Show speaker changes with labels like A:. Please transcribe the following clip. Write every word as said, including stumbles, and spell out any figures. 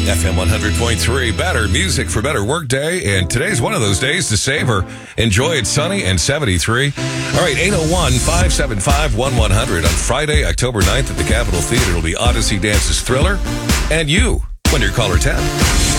A: F M one hundred point three, better music for better workday. And today's one of those days to savor. Enjoy it sunny and seventy-three. All right, eight oh one, five seven five, one one zero zero on Friday, October ninth at the Capitol Theater. It'll be Odyssey Dance's Thriller and You when you're caller ten.